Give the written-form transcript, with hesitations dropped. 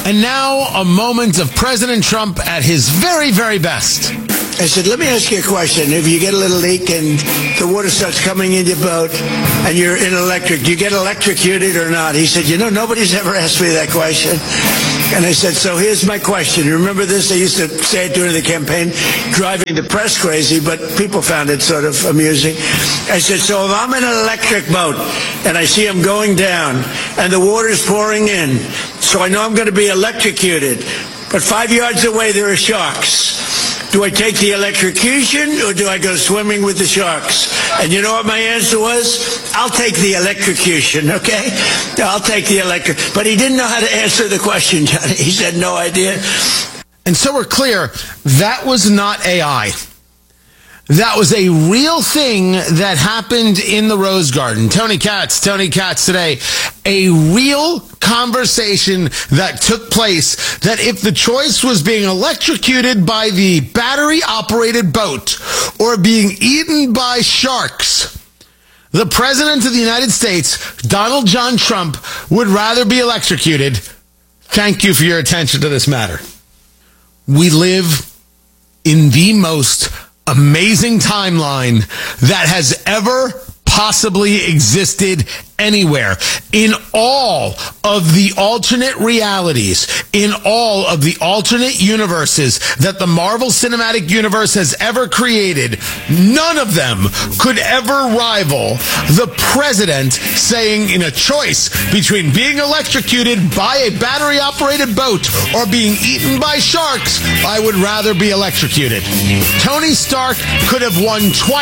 And now, a moment of President Trump at his very, very best. I said, let me ask you a question. If you get a little leak and the water starts coming in your boat and you're in electric, do you get electrocuted or not? He said, nobody's ever asked me that question. And I said, so here's my question. You remember this? I used to say it during the campaign, driving the press crazy, but people found it sort of amusing. I said, so if I'm in an electric boat and I see them going down and the water's pouring in, so I know I'm going to be electrocuted, but 5 yards away there are sharks. Do I take the electrocution or do I go swimming with the sharks? And you know what my answer was? I'll take the electrocution, okay? I'll take the electric. But he didn't know how to answer the question, Johnny. He said no idea. And so we're clear, that was not AI. That was a real thing that happened in the Rose Garden. Tony Katz today. A real conversation that took place that if the choice was being electrocuted by the battery-operated boat or being eaten by sharks, the President of the United States, Donald John Trump, would rather be electrocuted. Thank you for your attention to this matter. We live in the most amazing timeline that has ever possibly existed anywhere. In all of the alternate realities, in all of the alternate universes that the Marvel Cinematic Universe has ever created, none of them could ever rival the president saying in a choice between being electrocuted by a battery-operated boat or being eaten by sharks, I would rather be electrocuted. Tony Stark could have won twice